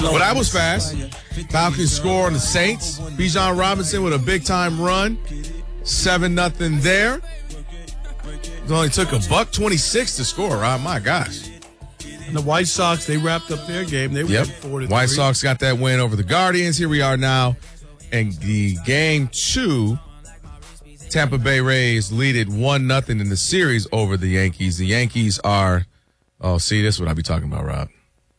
Well, that was fast. Falcons score on the Saints. Bijan Robinson with a big-time run. 7-0 there. It only took $1.26 to score, right? My gosh. And the White Sox, they wrapped up their game. They went 4-3. White Sox got that win over the Guardians. Here we are now in the game 2. Tampa Bay Rays lead it 1-0 in the series over the Yankees. The Yankees are, this is what I be talking about, Rob.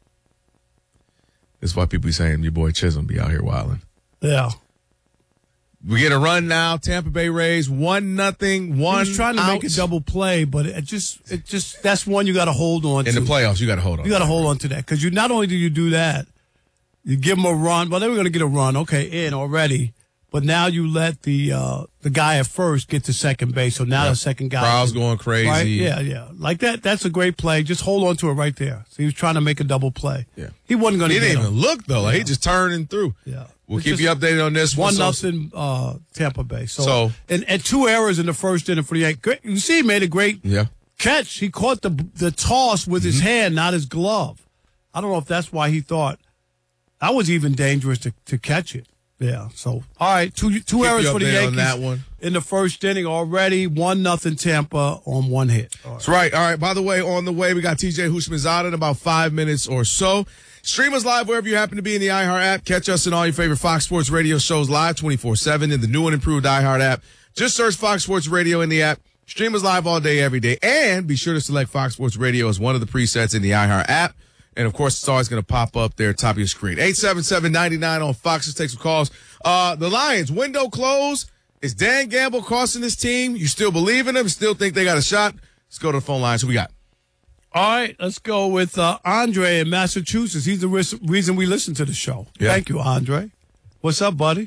This is why people be saying your boy Chisholm be out here wilding. Yeah. We get a run now. Tampa Bay Rays 1-0. He was trying to make a double play, but it just that's one you got to hold on to. In the playoffs, you got to hold on. You got to hold on to that because not only do you do that, you give them a run. Well, they were going to get a run, in already, but now you let the guy at first get to second base. So now the second guy, crowd's going crazy. Right? Yeah, like that. That's a great play. Just hold on to it right there. So he was trying to make a double play. Yeah, he wasn't going to. He didn't even look though. Like he just turned and threw. Yeah. We'll keep you updated on this. 1-0 Tampa Bay. So and 2 errors in the first inning for the Yankees. You see, he made a great catch. He caught the toss with his hand, not his glove. I don't know if that's why he thought that was even dangerous to catch it. Yeah. So all right, two errors for the Yankees on that one. In the first inning already. 1-0 Tampa on 1 hit. That's right. All right. By the way, on the way we got TJ Houshmandzadeh in about 5 minutes or so. Stream us live wherever you happen to be in the iHeart app. Catch us in all your favorite Fox Sports Radio shows live 24/7 in the new and improved iHeart app. Just search Fox Sports Radio in the app. Stream us live all day, every day. And be sure to select Fox Sports Radio as one of the presets in the iHeart app. And, of course, it's always going to pop up there top of your screen. 877-99 on Fox. Let's take some calls. The Lions, window closed. Is Dan Gamble costing this team? You still believe in him? Still think they got a shot? Let's go to the phone lines. Who we got? All right, let's go with Andre in Massachusetts. He's the reason we listen to the show. Yeah. Thank you, Andre. What's up, buddy?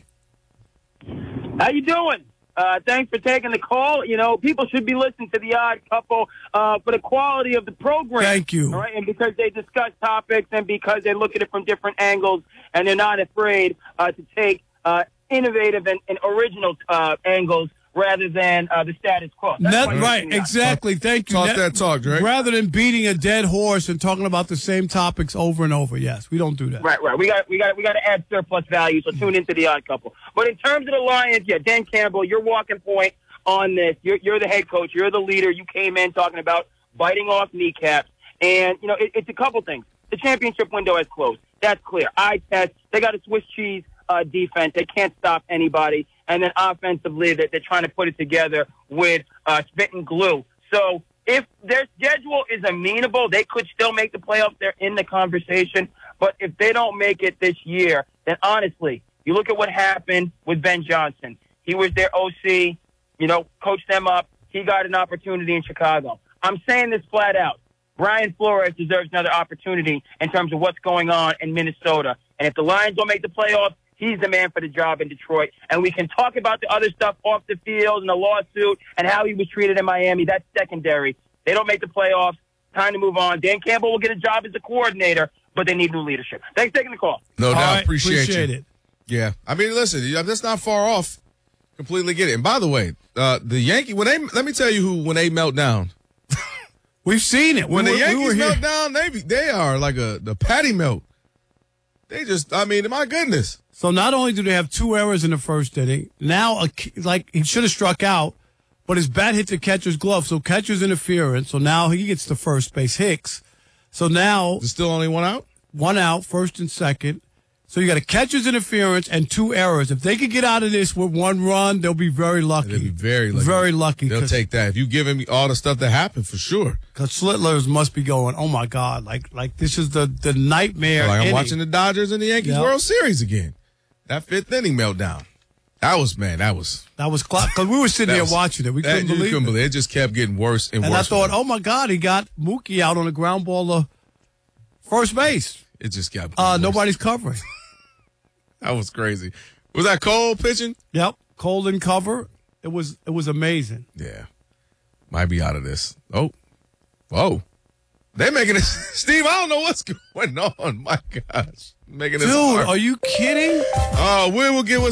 How you doing? Thanks for taking the call. You know, people should be listening to The Odd Couple for the quality of the program. Thank you. All right, and because they discuss topics and because they look at it from different angles and they're not afraid to take innovative and original angles rather than the status quo. Right, exactly. Thank you. Talk that talk, Drake. Rather than beating a dead horse and talking about the same topics over and over. Yes, we don't do that. Right. We got to add surplus value. So tune into The Odd Couple. But in terms of the Lions, Dan Campbell, your walking point on this. You're the head coach. You're the leader. You came in talking about biting off kneecaps, and it's a couple things. The championship window has closed. That's clear. Eye test. They got a Swiss cheese defense. They can't stop anybody. And then offensively, they're trying to put it together with spit and glue. So if their schedule is amenable, they could still make the playoffs. They're in the conversation. But if they don't make it this year, then honestly, you look at what happened with Ben Johnson. He was their OC, coached them up. He got an opportunity in Chicago. I'm saying this flat out. Brian Flores deserves another opportunity in terms of what's going on in Minnesota. And if the Lions don't make the playoffs, he's the man for the job in Detroit. And we can talk about the other stuff off the field and the lawsuit and how he was treated in Miami. That's secondary. They don't make the playoffs. Time to move on. Dan Campbell will get a job as a coordinator, but they need new leadership. Thanks for taking the call. No doubt. Right, appreciate it. Yeah. I mean, listen, that's not far off. Completely get it. And by the way, the Yankees, let me tell you when they melt down. We've seen it. When the Yankees melt down, they are like the patty melt. They just, my goodness. So not only do they have 2 errors in the first inning, now he should have struck out, but his bat hit the catcher's glove, so catcher's interference. So now he gets to first base. Hicks. So now there's still only 1 out. 1 out, first and second. So you got a catcher's interference and 2 errors. If they could get out of this with 1 run, they'll be very lucky. They'll be very lucky. Very lucky. They'll take that. If you give him all the stuff that happened, for sure. Because Slitlers must be going, oh, my God, like this is the nightmare. I'm watching the Dodgers and the Yankees World Series again. That 5th inning meltdown. That was because we were sitting there watching it. We couldn't believe it. It just kept getting worse and worse. And I thought, oh, my God, he got Mookie out on a ground ball to first base. It just got nobody's covering. That was crazy. Was that Cole pitching? Yep. Cole in cover. It was amazing. Yeah. Might be out of this. Oh. Whoa. They're making it. Steve, I don't know what's going on. My gosh. Making this hard. Are you kidding? We will get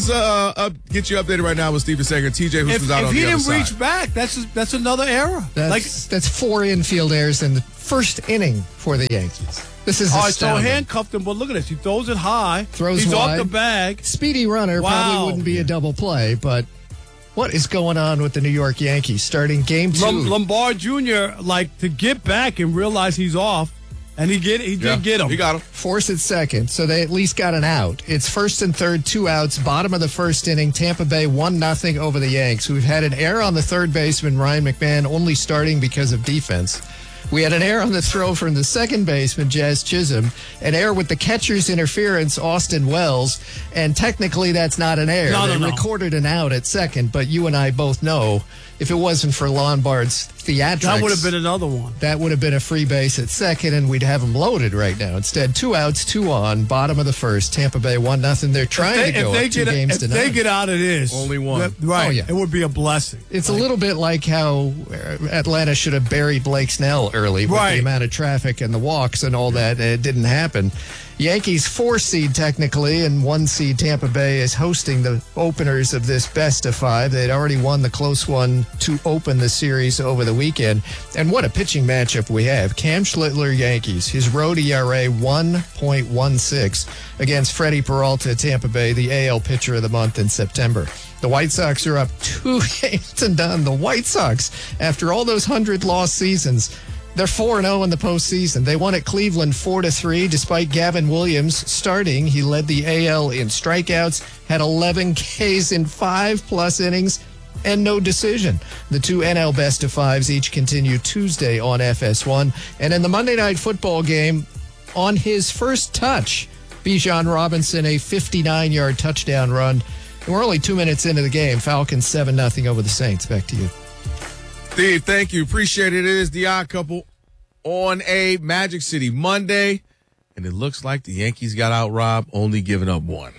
you updated right now with Steve DeSager. TJ, who's out on the other side. If he didn't reach back, that's another error. That's 4 infield errors in the first inning for the Yankees. This is astounding. So handcuffed him, but look at this. He throws it high. Throws He's wide. off the bag. Speedy runner. Probably wouldn't be a double play, but what is going on with the New York Yankees starting game 2? Lombard Jr., to get back and realize he's off, and he did get him. He got him. Force at second, so they at least got an out. It's first and third, 2 outs, bottom of the first inning. Tampa Bay 1-0 over the Yanks. We've had an error on the third baseman, Ryan McMahon, only starting because of defense. We had an error on the throw from the second baseman, Jazz Chisholm, an error with the catcher's interference, Austin Wells, and technically that's not an error. They recorded an out at second, but you and I both know if it wasn't for Lombard's theatrics, that would have been another one. That would have been a free base at second, and we'd have them loaded right now. Instead, 2 outs, 2 on, bottom of the first. Tampa Bay 1-0. They're trying to go up 2 games to 9. If they get out of this, only one. Right? Oh, yeah. It would be a blessing. It's a little bit like how Atlanta should have buried Blake Snell early with the amount of traffic and the walks and all that. It didn't happen. Yankees 4 seed technically, and 1 seed Tampa Bay is hosting the openers of this best of 5. They'd already won the close one to open the series over the weekend. And what a pitching matchup we have. Cam Schlittler, Yankees. His road ERA 1.16 against Freddie Peralta, Tampa Bay, the AL pitcher of the month in September. The White Sox are up 2 games to none. The White Sox, after all those 100-loss seasons, they're 4-0 in the postseason. They won at Cleveland 4-3, despite Gavin Williams starting. He led the AL in strikeouts, had 11 Ks in 5+ innings, and no decision. The 2 NL best of 5s each continue Tuesday on FS1. And in the Monday Night Football game, on his first touch, Bijan Robinson, a 59-yard touchdown run. And we're only 2 minutes into the game. Falcons 7-0 over the Saints. Back to you. Steve, thank you. Appreciate it. It is the Odd Couple on a Magic City Monday, and it looks like the Yankees got out robbed, only giving up 1.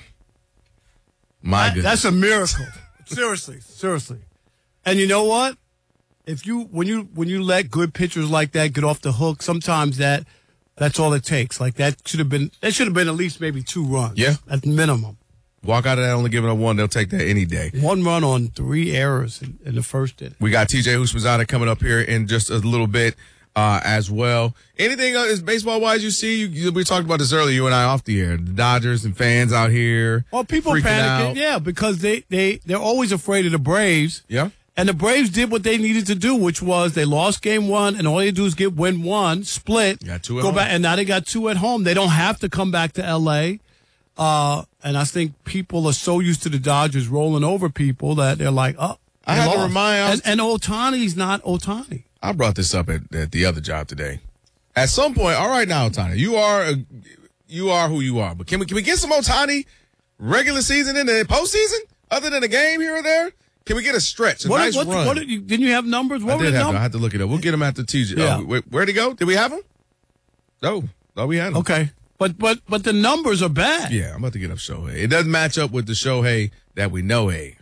My goodness. That's a miracle. Seriously. And you know what? When you let good pitchers like that get off the hook, sometimes that's all it takes. That should have been at least maybe 2 runs. Yeah. At minimum. Walk out of that only giving up 1, they'll take that any day. 1 run on 3 errors in the first inning. We got TJ Houshmandzadeh coming up here in just a little bit as well. Anything else baseball-wise you see? We talked about this earlier, you and I off the air. The Dodgers and fans out here. Well, people panicking, yeah, because they're always afraid of the Braves. Yeah. And the Braves did what they needed to do, which was they lost game 1, and all they do is win 1, split, got 2 at go home. back, and now they got 2 at home. They don't have to come back to L.A., and I think people are so used to the Dodgers rolling over people that they're like, oh, I have to remind. And Ohtani's not Ohtani. I brought this up at the other job today. At some point, all right now, Ohtani, you are who you are. But can we get some Ohtani regular season in the postseason? Other than a game here or there? Can we get a stretch, nice run? Didn't you have numbers? I had to look it up. We'll get them at the TJ. Yeah. Where'd he go? Did we have him? No, we had him. Okay. But the numbers are bad. Yeah, I'm about to get up Shohei. It doesn't match up with the Shohei that we know. Hey,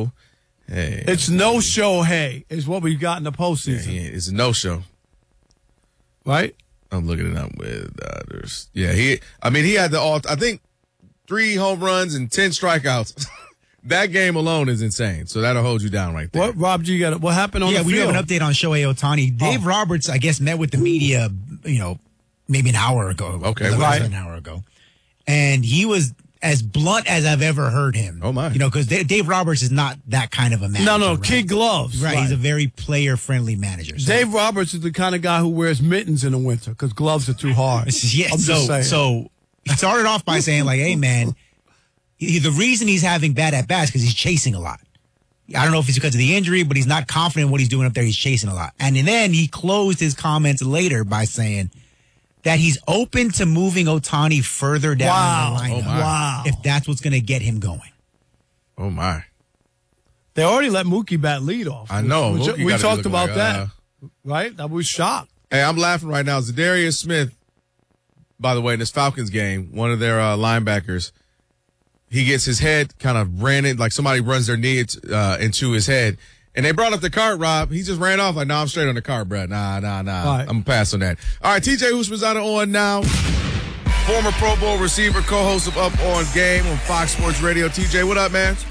it's no Shohei is what we got in the postseason. Yeah, it's a no show, right? I'm looking it up with others. Yeah, he had I think 3 home runs and 10 strikeouts. That game alone is insane. So that'll hold you down right there. What, Rob, what happened on the field? Yeah, we have an update on Shohei Ohtani. Dave Roberts, I guess, met with the media, maybe an hour ago. Okay. Right. An hour ago. And he was as blunt as I've ever heard him. Oh, my. Because Dave Roberts is not that kind of a manager. No, right? kid gloves. Right. He's a very player-friendly manager. So. Dave Roberts is the kind of guy who wears mittens in the winter because gloves are too hard. Yeah, so he started off by saying, hey, man, the reason he's having bad at-bats is because he's chasing a lot. I don't know if it's because of the injury, but he's not confident in what he's doing up there. He's chasing a lot. And then he closed his comments later by saying that he's open to moving Ohtani further down the lineup if that's what's going to get him going. Oh, my. They already let Mookie bat lead off. I know. We talked about that, right? I was shocked. Hey, I'm laughing right now. Zadarius Smith, by the way, in this Falcons game, one of their linebackers, he gets his head kind of ran in, like somebody runs their knee into his head. And they brought up the cart, Rob. He just ran off like, I'm straight on the cart, bro. Nah. Right. I'm going to pass on that. All right, TJ Houshmandzadeh on now. Former Pro Bowl receiver, co-host of Up On Game on Fox Sports Radio. TJ, what up, man?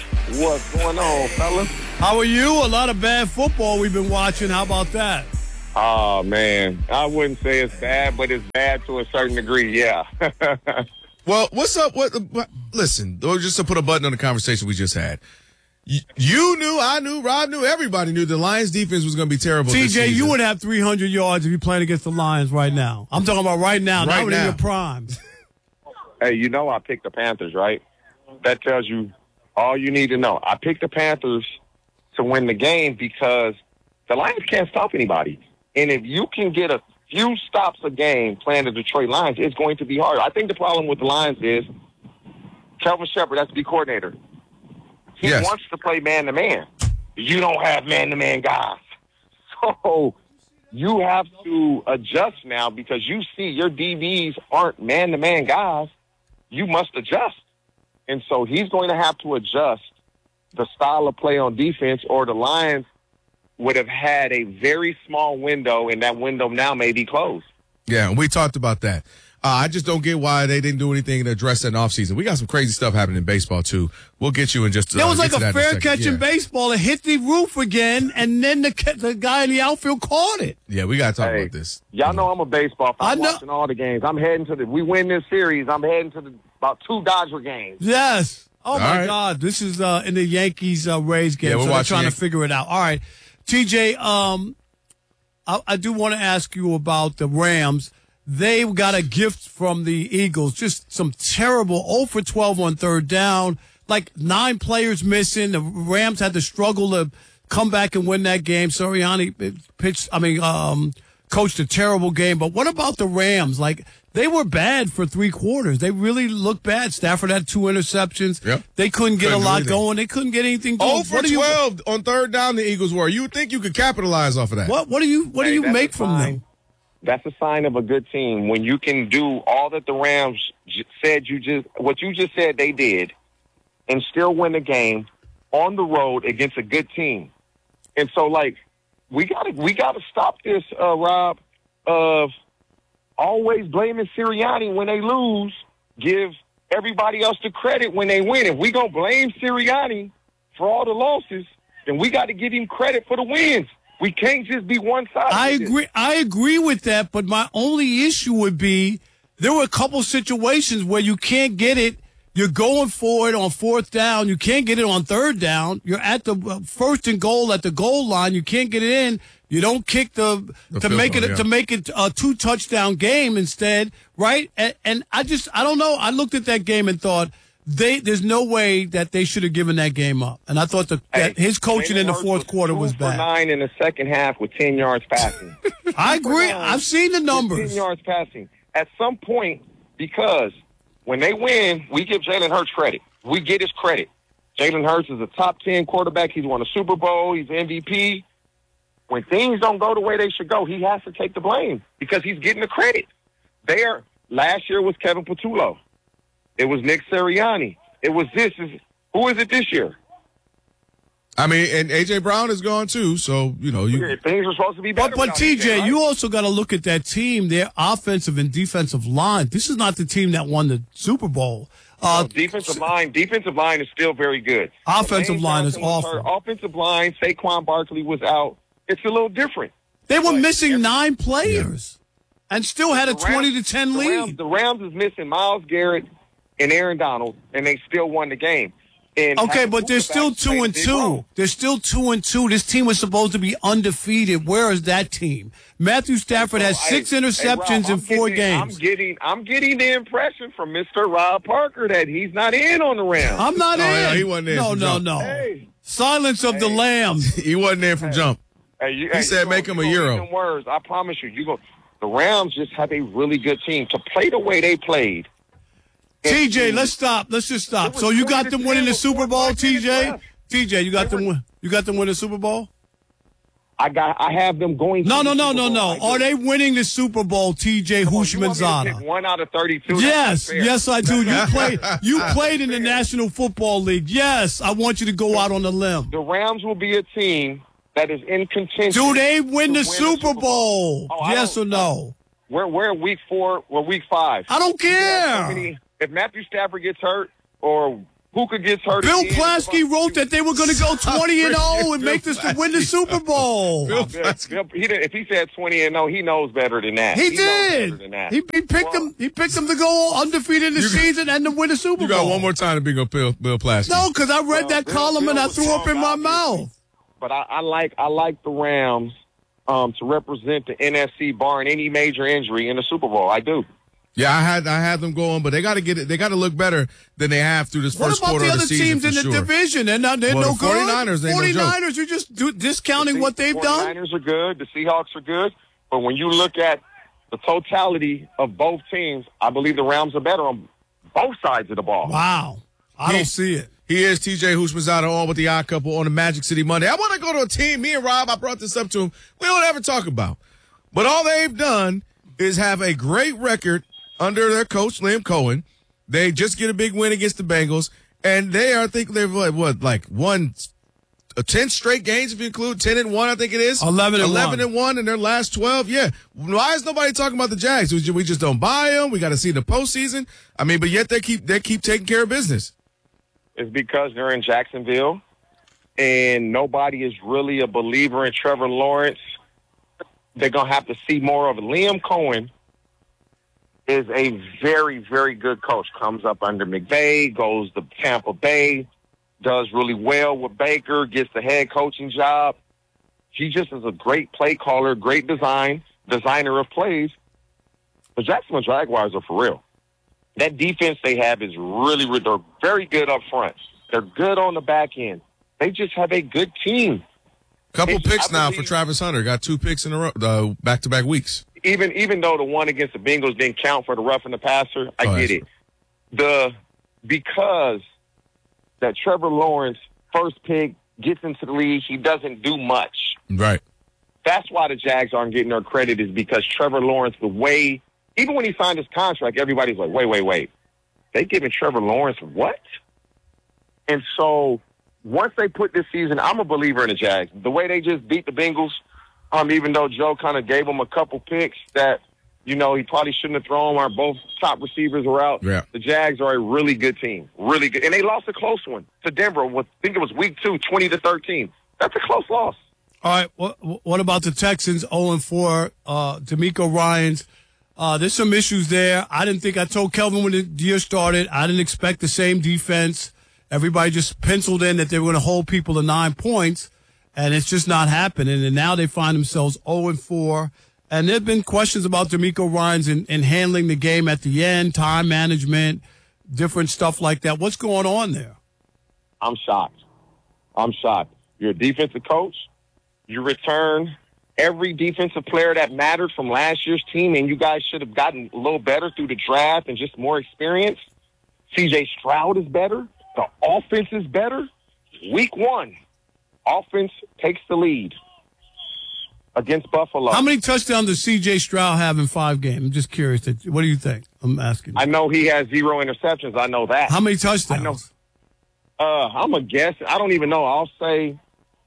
What's going on, fellas? How are you? A lot of bad football we've been watching. How about that? Oh, man. I wouldn't say it's bad, but it's bad to a certain degree, yeah. Well, what's up? Listen, just to put a button on the conversation we just had. You knew, I knew, Rob knew, everybody knew the Lions defense was going to be terrible. TJ, you would have 300 yards if you playing against the Lions right now. I'm talking about right now, not in your prime. Hey, you know I picked the Panthers, right? That tells you all you need to know. I picked the Panthers to win the game because the Lions can't stop anybody. And if you can get a few stops a game playing the Detroit Lions, it's going to be hard. I think the problem with the Lions is Kelvin Shepard, that's the coordinator. He wants to play man-to-man. You don't have man-to-man guys. So you have to adjust now because you see your DBs aren't man-to-man guys. You must adjust. And so he's going to have to adjust the style of play on defense, or the Lions would have had a very small window, and that window now may be closed. Yeah, and we talked about that. I just don't get why they didn't do anything to address that in offseason. We got some crazy stuff happening in baseball, too. We'll get you in just there was like a fair catch in baseball. It hit the roof again, and then the guy in the outfield caught it. Yeah, we got to talk about this. Y'all know I'm a baseball fan. I'm watching all the games. I'm heading to we win this series, I'm heading to about 2 Dodger games. Yes. Oh, my God. This is in the Yankees-Rays game, so they're trying to figure it out. All right. TJ, I do want to ask you about the Rams. They got a gift from the Eagles, just some terrible 0 for 12 on third down, like 9 players missing. The Rams had to struggle to come back and win that game. Sirianni coached a terrible game. But what about the Rams? Like, they were bad for 3 quarters. They really looked bad. Stafford had 2 interceptions. Yep. They couldn't get a lot going. They couldn't get anything going. 0 for 12 on third down, the Eagles were. You would think you could capitalize off of that. What do you make from them? That's a sign of a good team when you can do all that the Rams said what you just said they did, and still win the game on the road against a good team. And so, like, we gotta stop this, Rob, of always blaming Sirianni when they lose. Give everybody else the credit when they win. If we gonna blame Sirianni for all the losses, then we got to give him credit for the wins. We can't just be one-sided. I agree with that, but my only issue would be there were a couple situations where you can't get it. You're going for it on fourth down. You can't get it on third down. You're at the first and goal at the goal line. You can't get it in. You don't kick to make it a 2-touchdown game instead, right? And I don't know. I looked at that game and thought, there's no way that they should have given that game up. And I thought that his coaching in the fourth quarter was bad. 2 for 9 in the second half with 10 yards passing. I agree. I've seen the numbers. 10 yards passing. At some point, because when they win, we give Jalen Hurts credit. We get his credit. Jalen Hurts is a top 10 quarterback. He's won a Super Bowl. He's MVP. When things don't go the way they should go, he has to take the blame because he's getting the credit. Last year was Kevin Patullo. It was Nick Sirianni. It was who is it this year? I mean, and A.J. Brown is gone too, so, things are supposed to be better. But TJ, you also got to look at that team, their offensive and defensive line. This is not the team that won the Super Bowl. Defensive line is still very good. Offensive line is awful. Offensive line, Saquon Barkley was out. It's a little different. They were missing 9 players and still had a 20-10 lead. The Rams is missing Myles Garrett and Aaron Donald, and they still won the game. Okay, but they're still 2-2. They're still 2-2. This team was supposed to be undefeated. Where is that team? Matthew Stafford has 6 interceptions in 4 games. I'm getting the impression from Mr. Rob Parker that he's not in on the Rams. I'm not in. No, he wasn't in. No. Hey. Silence of the Lambs. He wasn't there from jump. He said make him a Euro. Words, I promise you. The Rams just have a really good team to play the way they played. TJ, let's stop. Let's just stop. So you got them winning the Super Bowl, TJ? TJ, you got them win the Super Bowl? I have them going. No. Are they winning the Super Bowl, TJ Houshmandzadeh? 1 out of 32. Yes, I do. You played in the National Football League. Yes, I want you to go out on the limb. The Rams will be a team that is in contention. Do they win the Super Bowl? Yes or no? We're in week 4. We're week 5. I don't care. If Matthew Stafford gets hurt or Who could get hurt? Bill Plaschke wrote that they were going to go 20-0 and make this to win the Super Bowl. If he said 20-0, he knows better than that. He did. He picked them. He picked them to go undefeated in the season and to win the Super Bowl. You got one more time to bring up Bill Plaschke. No, because I read that column and I threw up in my mouth. But I like the Rams to represent the NFC, barring any major injury in the Super Bowl. I do. Yeah, I had them going, but they got to get it. They got to look better than they have through this first quarter of the season. What about the other teams in the division? They're no good. 49ers, they 49ers, you're just discounting what they've done. 49ers are good. The Seahawks are good. But when you look at the totality of both teams, I believe the Rams are better on both sides of the ball. Wow. I don't see it. He is TJ Houshmandzadeh on with the Odd Couple on the Magic City Monday. I want to go to a team, me and Rob, I brought this up to him, we don't ever talk about. But all they've done is have a great record under their coach, Liam Cohen. They just get a big win against the Bengals, and I think they've won 10 straight games if you include 10-1, I think it is. 11-1 in their last 12. Yeah. Why is nobody talking about the Jags? We just don't buy them. We got to see the postseason. I mean, but yet they keep taking care of business. It's because they're in Jacksonville, and nobody is really a believer in Trevor Lawrence. They're going to have to see more of it. Liam Cohen is a very, very good coach. Comes up under McVay, goes to Tampa Bay, does really well with Baker, gets the head coaching job. He just is a great play caller, great designer of plays. The Jacksonville Jaguars are for real. That defense they have is really, they're very good up front. They're good on the back end. They just have a good team. Couple picks now for Travis Hunter. Got 2 picks in a row, back-to-back weeks. Even though the one against the Bengals didn't count for the roughing the passer, I get it. Because that Trevor Lawrence first pick gets into the league, he doesn't do much. Right. That's why the Jags aren't getting their credit, is because Trevor Lawrence, even when he signed his contract, everybody's like, wait. They giving Trevor Lawrence what? And so once they put this season, I'm a believer in the Jags. The way they just beat the Bengals, even though Joe kind of gave them a couple picks that, he probably shouldn't have thrown, our both top receivers were out. Yeah. The Jags are a really good team. Really good. And they lost a close one to Denver. I think it was week 2, 20-13. That's a close loss. All right. What about the Texans, 0-4, DeMeco Ryans? There's some issues there. I told Kelvin when the year started, I didn't expect the same defense. Everybody just penciled in that they were going to hold people to 9 points, and it's just not happening. And now they find themselves 0-4. And there have been questions about DeMeco Ryans in handling the game at the end, time management, different stuff like that. What's going on there? I'm shocked. You're a defensive coach. You return every defensive player that mattered from last year's team, and you guys should have gotten a little better through the draft and just more experience. C.J. Stroud is better. The offense is better. Week 1, offense takes the lead against Buffalo. How many touchdowns does C.J. Stroud have in 5 games? I'm just curious. What do you think? I'm asking you. I know he has 0 interceptions. I know that. How many touchdowns? I know. I'm a guess. I don't even know. I'll say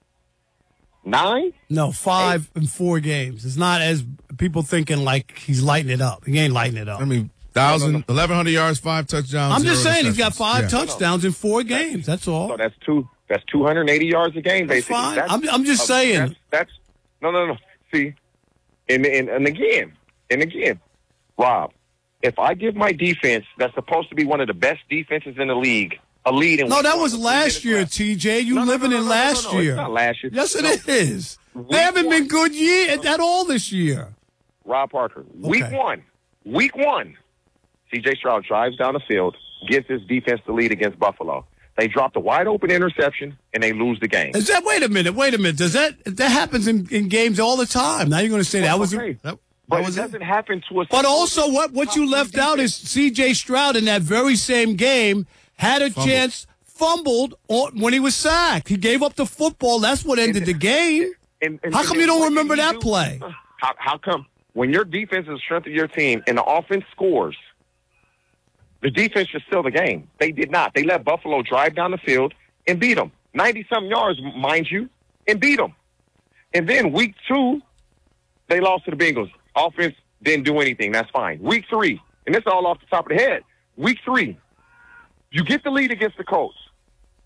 9? No, 5 in 4 games. It's not as people thinking like he's lighting it up. He ain't lighting it up. I mean, 1,100 yards, 5 touchdowns. I'm just saying he's got 5 touchdowns in 4 games. That's all. So that's 280 yards a game, that's basically. Fine. I'm just saying. That's no. See, and again, Rob, if I give my defense, that's supposed to be one of the best defenses in the league, a lead. No, that was last year, TJ. You living in last year. It's not last year. Yes, it is. They haven't been good at all this year. Rob Parker, week one, C.J. Stroud drives down the field, gives his defense the lead against Buffalo. They dropped a wide open interception and they lose the game. Wait a minute. Does that happens in games all the time? Now you're going to say that was okay. But it doesn't happen to us. But also what you left out is C.J. Stroud in that very same game had a chance, fumbled when he was sacked. He gave up the football. That's what ended the game. How come you don't remember that play? How come? When your defense is the strength of your team and the offense scores, the defense should steal the game. They did not. They let Buffalo drive down the field and beat them. 90-something yards, mind you, and beat them. And then week 2, they lost to the Bengals. Offense didn't do anything. That's fine. Week 3, and this is all off the top of the head. Week 3, you get the lead against the Colts.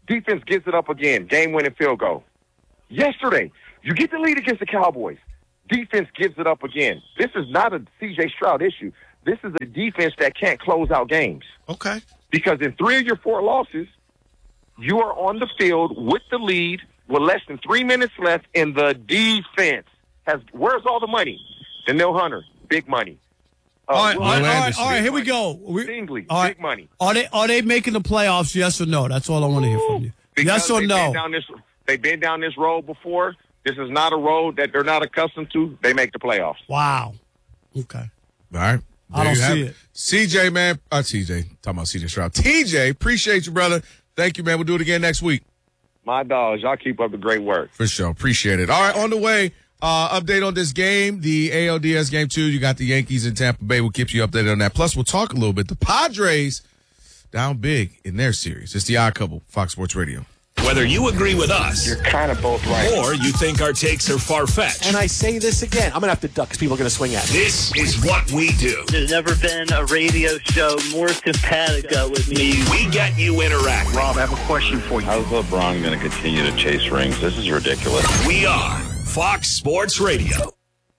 Defense gives it up again. Game-winning field goal. Yesterday, you get the lead against the Cowboys. Defense gives it up again. This is not a C.J. Stroud issue. This is a defense that can't close out games. Okay. Because in 3 of your 4 losses, you are on the field with the lead with less than 3 minutes left, and the defense has – where's all the money? Danielle Hunter, big money. All right, here we go. Stingley, big money. Are they making the playoffs, yes or no? That's all I want to hear from you. Because yes or no? They've been down this road before. This is not a road that they're not accustomed to. They make the playoffs. Wow. Okay. All right. I don't see it. CJ, man. CJ. Talking about CJ Stroud. TJ, appreciate you, brother. Thank you, man. We'll do it again next week. My dogs. Y'all keep up the great work. For sure. Appreciate it. All right. On the way, update on this game, the ALDS game 2. You got the Yankees in Tampa Bay. We'll keep you updated on that. Plus, we'll talk a little bit. The Padres down big in their series. It's the Odd Couple, Fox Sports Radio. Whether you agree with us, you're kind of both right, or you think our takes are far-fetched. And I say this again, I'm going to have to duck because people are going to swing at me. This is what we do. There's never been a radio show more simpatico with me. We get you interact. Rob, I have a question for you. How's LeBron going to continue to chase rings? This is ridiculous. We are Fox Sports Radio.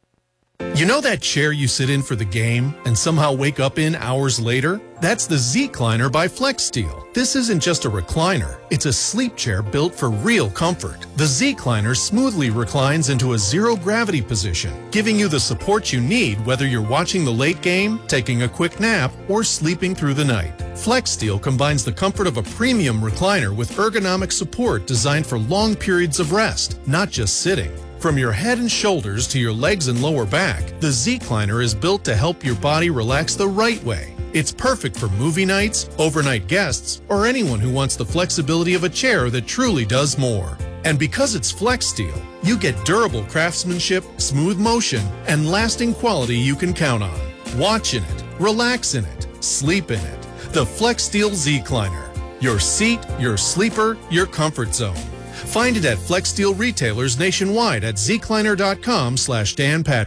You know that chair you sit in for the game and somehow wake up in hours later? That's the Z-Cliner by FlexSteel. This isn't just a recliner. It's a sleep chair built for real comfort. The Z-Cliner smoothly reclines into a zero-gravity position, giving you the support you need whether you're watching the late game, taking a quick nap, or sleeping through the night. FlexSteel combines the comfort of a premium recliner with ergonomic support designed for long periods of rest, not just sitting. From your head and shoulders to your legs and lower back, the Z-Cliner is built to help your body relax the right way. It's perfect for movie nights, overnight guests, or anyone who wants the flexibility of a chair that truly does more. And because it's FlexSteel, you get durable craftsmanship, smooth motion, and lasting quality you can count on. Watch in it, relax in it, sleep in it. The FlexSteel Z-Cliner. Your seat, your sleeper, your comfort zone. Find it at FlexSteel retailers nationwide at zcliner.com/Dan Pat.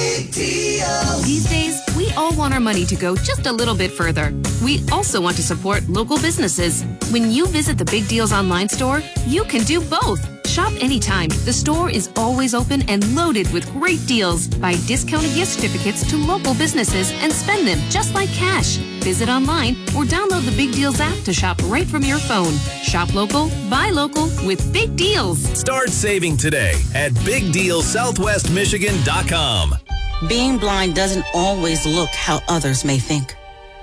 These days, we all want our money to go just a little bit further. We also want to support local businesses. When you visit the Big Deals online store, you can do both. Shop anytime. The store is always open and loaded with great deals. Buy discounted gift certificates to local businesses and spend them just like cash. Visit online or download the Big Deals app to shop right from your phone. Shop local, buy local with Big Deals. Start saving today at BigDealSouthwestMichigan.com. Being blind doesn't always look how others may think.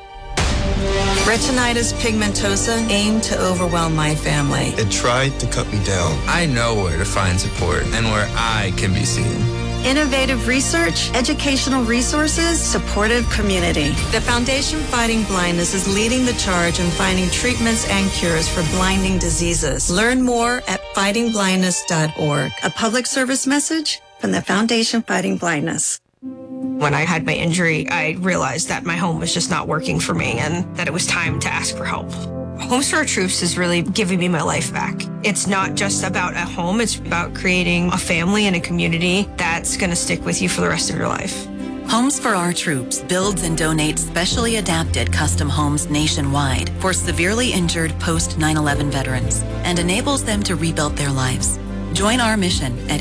Retinitis pigmentosa aimed to overwhelm my family. It tried to cut me down. I know where to find support and where I can be seen. Innovative research, educational resources, supportive community. The Foundation Fighting Blindness is leading the charge in finding treatments and cures for blinding diseases. Learn more at fightingblindness.org. A public service message from the Foundation Fighting Blindness. When I had my injury, I realized that my home was just not working for me and that it was time to ask for help. Homes for Our Troops is really giving me my life back. It's not just about a home, it's about creating a family and a community that's going to stick with you for the rest of your life. Homes for Our Troops builds and donates specially adapted custom homes nationwide for severely injured post 9/11 veterans and enables them to rebuild their lives. Join our mission at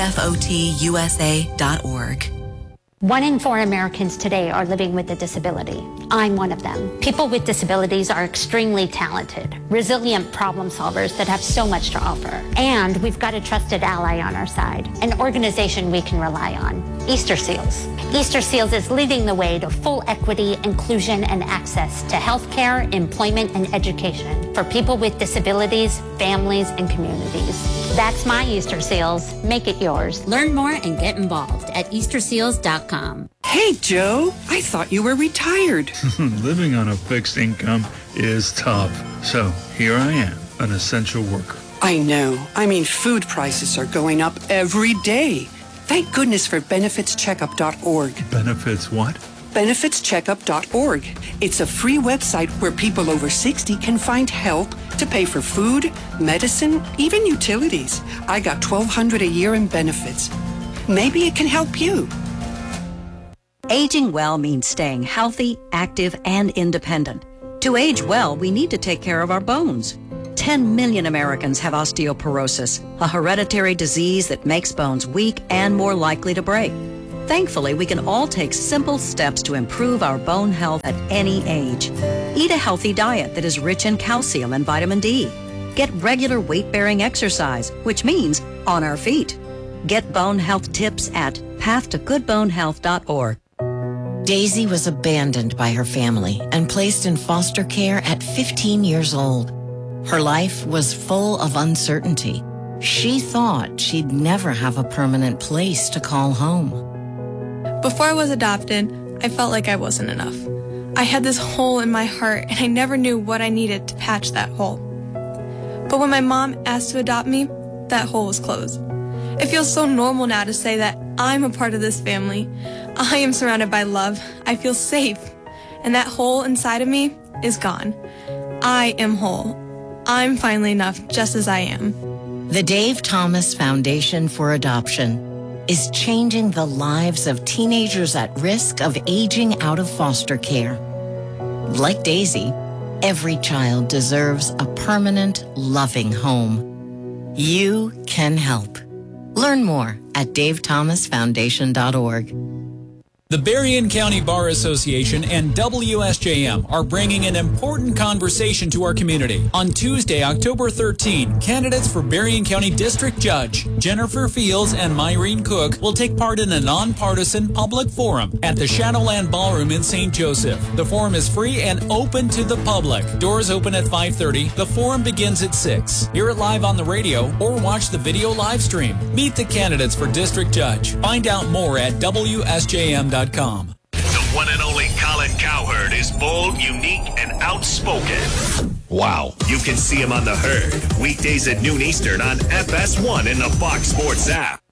hfotusa.org. 1 in 4 Americans today are living with a disability. I'm one of them. People with disabilities are extremely talented, resilient problem solvers that have so much to offer. And we've got a trusted ally on our side, an organization we can rely on, Easter Seals. Easter Seals is leading the way to full equity, inclusion, and access to healthcare, employment, and education for people with disabilities, families, and communities. That's my Easter Seals. Make it yours. Learn more and get involved at easterseals.com. Hey, Joe, I thought you were retired. Living on a fixed income is tough. So here I am, an essential worker. I know. I mean, food prices are going up every day. Thank goodness for benefitscheckup.org. Benefits what? Benefitscheckup.org. It's a free website where people over 60 can find help to pay for food, medicine, even utilities. I got $1,200 a year in benefits. Maybe it can help you. Aging well means staying healthy, active, and independent. To age well, we need to take care of our bones. 10 million Americans have osteoporosis, a hereditary disease that makes bones weak and more likely to break. Thankfully, we can all take simple steps to improve our bone health at any age. Eat a healthy diet that is rich in calcium and vitamin D. Get regular weight-bearing exercise, which means on our feet. Get bone health tips at pathtogoodbonehealth.org. Daisy was abandoned by her family and placed in foster care at 15 years old. Her life was full of uncertainty. She thought she'd never have a permanent place to call home. Before I was adopted, I felt like I wasn't enough. I had this hole in my heart, and I never knew what I needed to patch that hole. But when my mom asked to adopt me, that hole was closed. It feels so normal now to say that I'm a part of this family. I am surrounded by love. I feel safe. And that hole inside of me is gone. I am whole. I'm finally enough just as I am. The Dave Thomas Foundation for Adoption is changing the lives of teenagers at risk of aging out of foster care. Like Daisy, every child deserves a permanent, loving home. You can help. Learn more at davethomasfoundation.org. The Berrien County Bar Association and WSJM are bringing an important conversation to our community. On Tuesday, October 13, candidates for Berrien County District Judge Jennifer Fields and Myrene Cook will take part in a nonpartisan public forum at the Shadowland Ballroom in St. Joseph. The forum is free and open to the public. Doors open at 5:30. The forum begins at 6. Hear it live on the radio or watch the video live stream. Meet the candidates for District Judge. Find out more at WSJM.com. The one and only Colin Cowherd is bold, unique, and outspoken. Wow. You can see him on The Herd, weekdays at noon Eastern on FS1 in the Fox Sports app.